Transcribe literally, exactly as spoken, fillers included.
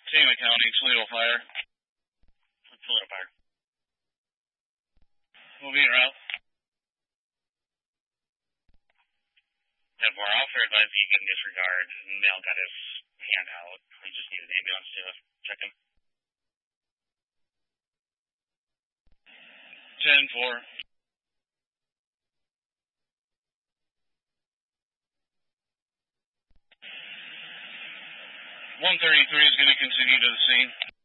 Tama County, Toledo Fire. Toledo Fire. We'll be en route. ten four, officer advised you can disregard. Male got his hand out. We just need an ambulance to check him. ten four. one thirty-three is going to continue to the scene.